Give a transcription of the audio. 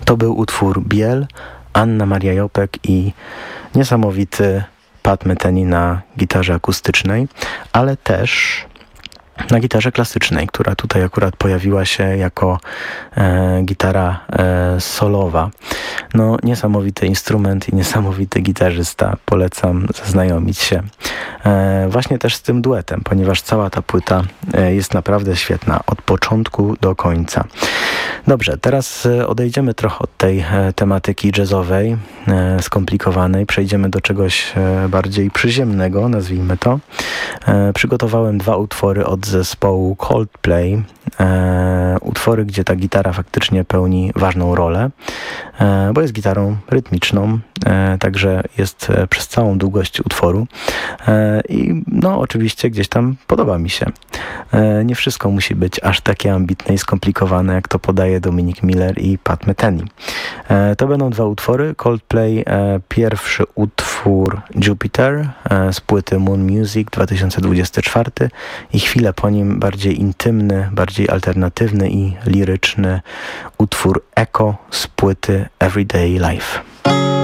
To był utwór Biel, Anna Maria Jopek i niesamowity Pat Metheny na gitarze akustycznej, ale też na gitarze klasycznej, która tutaj akurat pojawiła się jako gitara solowa. No, niesamowity instrument i niesamowity gitarzysta. Polecam zaznajomić się właśnie też z tym duetem, ponieważ cała ta płyta jest naprawdę świetna od początku do końca. Dobrze, teraz odejdziemy trochę od tej tematyki jazzowej, skomplikowanej. Przejdziemy do czegoś bardziej przyziemnego, nazwijmy to. Przygotowałem 2 utwory od zespołu Coldplay. Utwory, gdzie ta gitara faktycznie pełni ważną rolę, bo jest gitarą rytmiczną, także jest przez całą długość utworu i no oczywiście gdzieś tam podoba mi się. Nie wszystko musi być aż takie ambitne i skomplikowane, jak to podaje Dominic Miller i Pat Metheny. To będą 2 utwory. Coldplay, pierwszy utwór Jupiter z płyty Moon Music 2024 i chwilę po nim bardziej intymny, bardziej alternatywny i liryczny utwór Echo z płyty Everyday Life.